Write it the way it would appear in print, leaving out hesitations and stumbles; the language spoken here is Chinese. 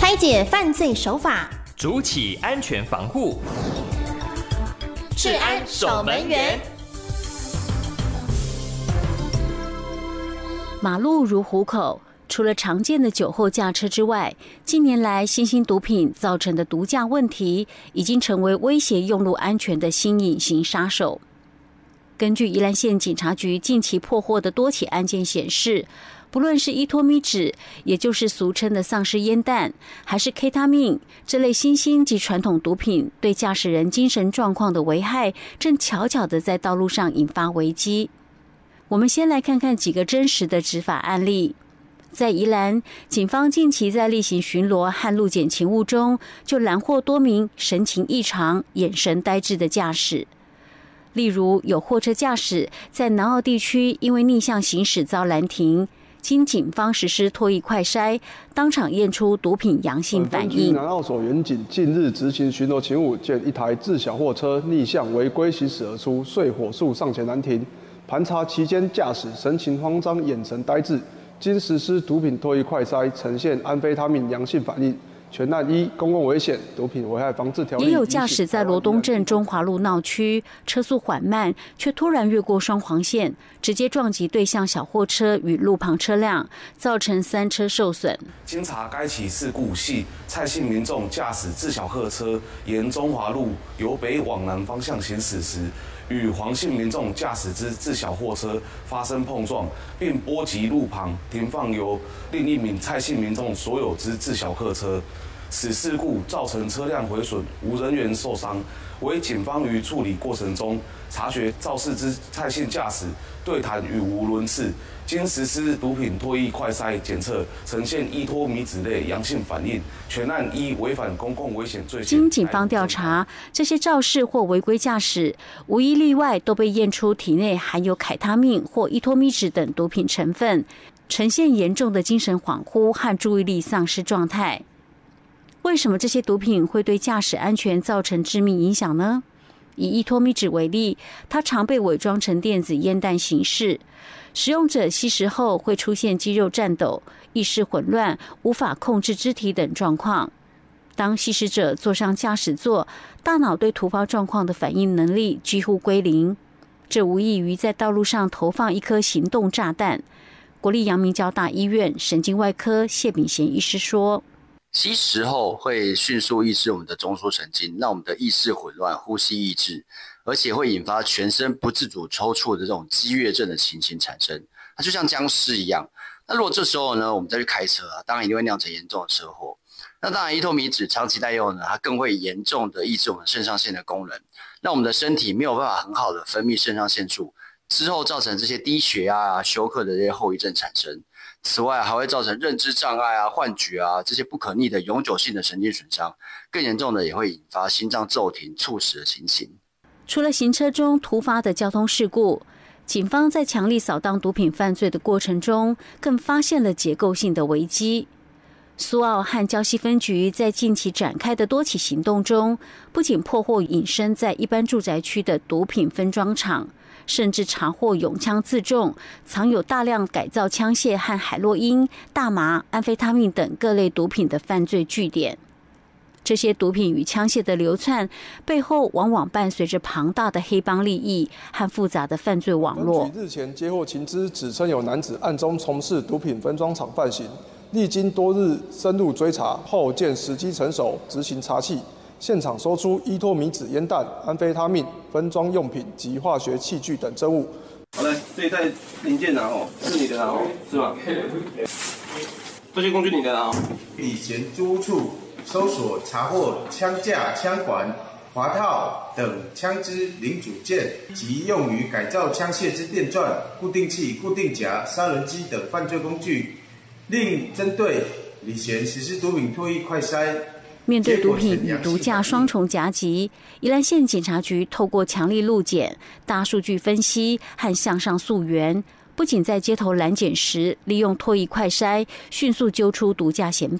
拆解犯罪手法， 筑起安全防护。 治安守门员。 马路如虎口，除了常见的酒后驾车之外，近年来新兴毒品造成的毒驾问题，已经成为威胁用路安全的新隐形杀手。根据宜兰县警察局近期破获的多起案件显示，不论是依托咪酯，也就是俗称的丧尸烟弹，还是 K 他命这类新兴及传统毒品，对驾驶人精神状况的危害，正悄悄地在道路上引发危机。我们先来看看几个真实的执法案例。在宜兰，警方近期在例行巡逻和路检勤务中，就拦获多名神情异常、眼神呆滞的驾驶。例如，有货车驾驶在南澳地区因为逆向行驶遭拦停，经警方实施唾液快筛，当场验出毒品阳性反应。 南澳所员警近日执行巡逻勤务，见一台自小货车逆向违规行驶而出，遂火速上前拦停。盘查期间，驾驶神情慌张、眼神呆滞，经实施毒品唾液快筛，呈现安非他命阳性反应。全案依公共危险、毒品危害防治条例。也有驾驶在罗东镇中华路闹区，车速缓慢，却突然越过双黄线，直接撞击对向小货车与路旁车辆，造成3车受损。 经查，该起事故系蔡姓民众驾驶自小客车沿中华路由北往南方向行驶时，与黄姓民众驾驶之自小货车发生碰撞，并波及路旁停放由另一名蔡姓民众所有之自小客车。此事故造成车辆毁损，无人员受伤。为警方于处理过程中察觉肇事之蔡姓驾驶对谈语无伦次，经实施毒品唾液快筛检测，呈现依托咪酯类阳性反应，全案依违反公共危险罪。 经警方调查，这些肇事或违规驾驶无一例外都被验出体内含有凯他命或依托咪酯等毒品成分，呈现严重的精神恍惚和注意力丧失状态。为什么这些毒品会对驾驶安全造成致命影响呢？以依托咪酯为例，它常被伪装成电子烟弹形式，使用者吸食后会出现肌肉颤抖、意识混乱、无法控制肢体等状况。当吸食者坐上驾驶座，大脑对突发状况的反应能力几乎归零，这无异于在道路上投放一颗行动炸弹。国立阳明交大医院神经外科谢炳贤医师说， 吸食后会迅速抑制我们的中枢神经，让我们的意识混乱、呼吸抑制，而且会引发全身不自主抽搐的这种激越症的情形产生。它就像僵尸一样。那如果这时候呢，我们再去开车当然一定会酿成严重的车祸。那当然，依托咪酯长期带用呢，它更会严重的抑制我们肾上腺的功能，让我们的身体没有办法很好的分泌肾上腺素，之后造成这些低血压休克的这些后遗症产生。此外，还会造成认知障碍幻觉这些不可逆的永久性的神经损伤，更严重的也会引发心脏骤停、猝死的情形。 除了行车中突发的交通事故，警方在强力扫荡毒品犯罪的过程中，更发现了结构性的危机。苏澳和礁溪分局在近期展开的多起行动中，不仅破获隐身在一般住宅区的毒品分装厂，甚至查获拥枪自重、藏有大量改造枪械和海洛因、大麻、安非他命等各类毒品的犯罪据点。这些毒品与枪械的流窜背后，往往伴随着庞大的黑帮利益和复杂的犯罪网络。 日前接获情资，指称有男子暗中从事毒品分装厂犯行，历经多日深入追查后，见时机成熟，执行查缉。现场搜出依托咪酯烟弹、安非他命、分装用品及化学器具等证物。 好嘞，这一袋零件拿是你的拿是吧？这些工具你的拿以前租屋处搜索查获枪架、枪管、滑套等枪支零组件及用于改造枪械之电钻、固定器、固定夹、砂轮机等犯罪工具。另针对李贤实施毒品唾液快筛。 面对毒品与毒驾双重夹击，宜兰县警察局透过强力路检、大数据分析和向上溯源，不仅在街头拦检时利用唾液快筛迅速揪出毒驾嫌